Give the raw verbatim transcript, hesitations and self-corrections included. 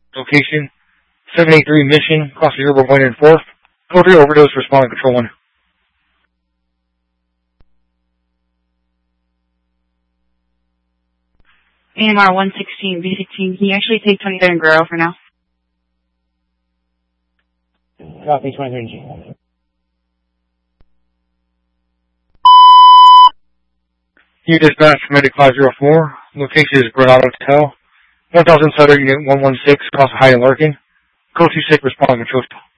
Location, seven eight three Mission, cross the River one and fourth. Code three overdose, responding control one. A M R one sixteen, B sixteen, can you actually take twenty-third and Guerrero for now? Copy, twenty-third and G. You dispatch Medic five zero four. Location is Granada Hotel. one thousand Sutter Unit one one six, cross High and Larkin. Code two six, responding control.